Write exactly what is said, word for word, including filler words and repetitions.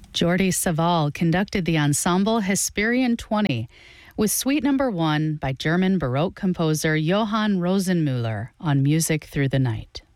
Jordi Savall conducted the ensemble Hesperian twenty with Suite Number One by German Baroque composer Johann Rosenmüller on Music Through the Night.